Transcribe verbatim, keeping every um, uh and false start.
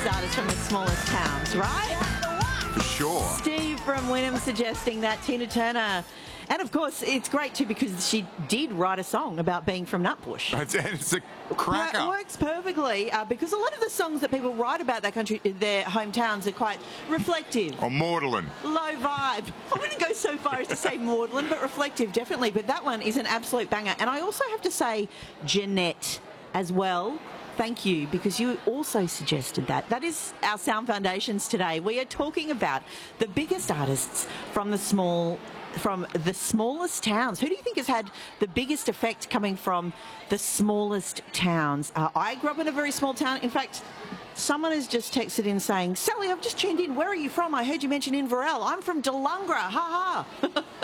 biggest artists from the smallest towns, right? For sure. Steve from Wynnum suggesting that, Tina Turner. And of course, it's great too because she did write a song about being from Nutbush. It's, it's a cracker. It works perfectly uh, because a lot of the songs that people write about their country, their hometowns, are quite reflective. Or Magdalen. Low vibe. I wouldn't go so far as to say maudlin, but reflective, definitely. But that one is an absolute banger. And I also have to say Jeanette as well. Thank you, because you also suggested that. That is our Sound Foundations today. We are talking about the biggest artists from the small, from the smallest towns. Who do you think has had the biggest effect coming from the smallest towns? Uh, I grew up in a very small town. In fact, someone has just texted in saying, Sally, I've just tuned in. Where are you from? I heard you mention Inverell. I'm from Delungra. Ha ha.